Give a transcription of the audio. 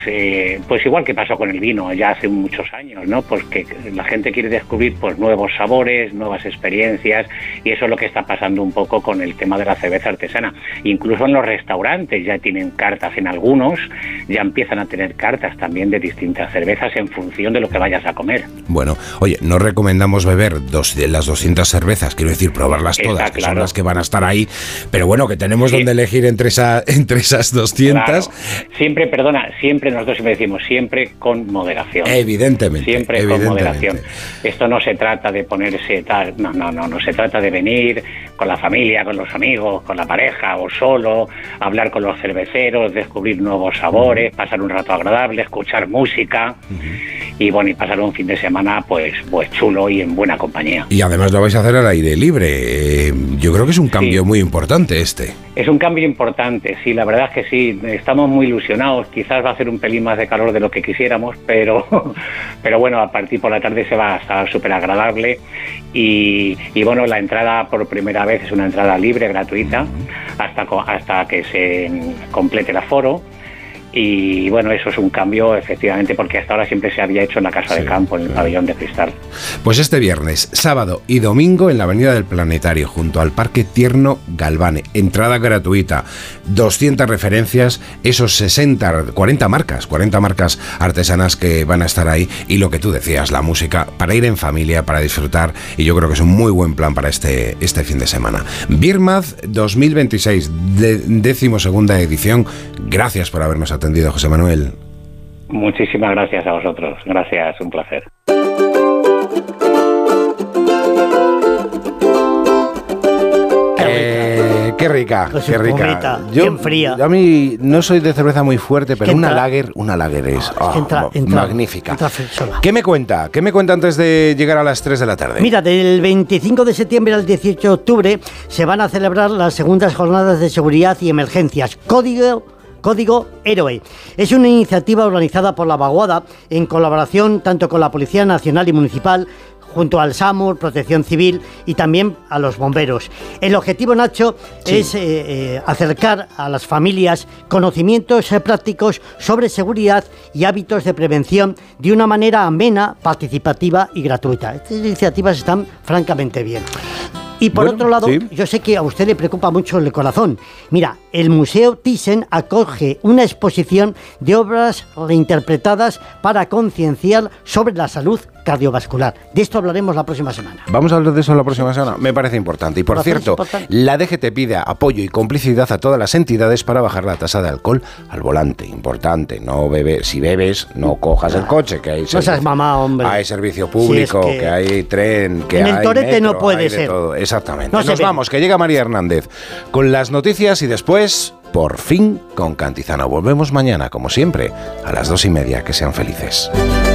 pues igual que pasó con el vino ya hace muchos años, ¿no? Pues que la gente quiere descubrir pues nuevos sabores, nuevas experiencias, y eso es lo que está pasando un poco con el tema de la cerveza artesana. Incluso en los restaurantes ya tienen cartas, en algunos ya empiezan a tener cartas también de distintas cervezas en función de lo que vayas a comer. Bueno, oye, no recomendamos beber las 200 cervezas, quiero decir, probarlas todas, que son las que van a estar ahí, pero bueno, que tenemos donde elegir entre esas 200. Claro. Siempre nosotros siempre decimos, siempre con moderación. Evidentemente. Siempre con moderación. Esto no se trata de ponerse tal, no se trata de venir con la familia, con los amigos, con la pareja o solo, hablar con los cerveceros, descubrir nuevos sabores, pasar un rato agradable, escuchar música y bueno, y pasar un fin de semana pues chulo y en buena compañía. Y además lo vais a hacer al aire libre. Yo creo que es un cambio muy importante este. Es un cambio importante, sí, la verdad es que sí, estamos muy ilusionados, quizás va a hacer un pelín más de calor de lo que quisiéramos, pero bueno, a partir por la tarde se va a estar súper agradable y bueno, la entrada por primera vez es una entrada libre, gratuita, hasta que se complete el aforo. Y bueno, eso es un cambio efectivamente, porque hasta ahora siempre se había hecho en la Casa de Campo, en el Pabellón de Cristal. Pues este viernes, sábado y domingo en la Avenida del Planetario, junto al Parque Tierno Galvane, entrada gratuita, 200 referencias, esos 40 marcas artesanas que van a estar ahí, y lo que tú decías, la música, para ir en familia, para disfrutar, y yo creo que es un muy buen plan para este fin de semana. Beermouth 2026, 12ª edición. Gracias por habernos atendido, José Manuel. Muchísimas gracias a vosotros. Gracias, un placer. Qué rica, qué rica. Bien fría. Yo a mí no soy de cerveza muy fuerte, pero una lager es magnífica. ¿Qué me cuenta? ¿Qué me cuenta antes de llegar a las 3 de la tarde? Mira, del 25 de septiembre al 18 de octubre se van a celebrar las segundas jornadas de seguridad y emergencias. Código Héroe. Es una iniciativa organizada por la Vaguada en colaboración tanto con la Policía Nacional y Municipal, junto al SAMUR, Protección Civil y también a los bomberos. El objetivo, Nacho, es acercar a las familias conocimientos prácticos sobre seguridad y hábitos de prevención de una manera amena, participativa y gratuita. Estas iniciativas están francamente bien. Y por otro lado, yo sé que a usted le preocupa mucho el corazón. Mira, el Museo Thyssen acoge una exposición de obras reinterpretadas para concienciar sobre la salud cardiovascular. De esto hablaremos la próxima semana. Vamos a hablar de eso la próxima semana. Me parece importante. Y por cierto, la DGT pide apoyo y complicidad a todas las entidades para bajar la tasa de alcohol al volante. Importante, no bebe. Si bebes, no cojas el coche, que hay no seas mamá, hombre. Hay servicio público, que hay tren, que en hay el Torete metro, no puede hay ser. Todo. Exactamente. Nos vamos, que llega María Hernández con las noticias y después, por fin, con Cantizano. Volvemos mañana, como siempre, a las 2:30. Que sean felices.